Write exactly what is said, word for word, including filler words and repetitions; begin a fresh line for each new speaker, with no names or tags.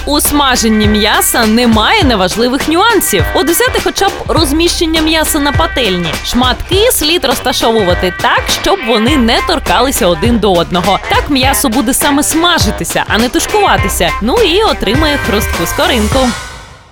У смаженні м'яса немає неважливих нюансів. От взяти хоча б розміщення м'яса на пательні. Шматки слід розташовувати так, щоб вони не торкалися один до одного. Так м'ясо буде саме смажитися, а не тушкуватися. Ну і отримає хрустку скоринку.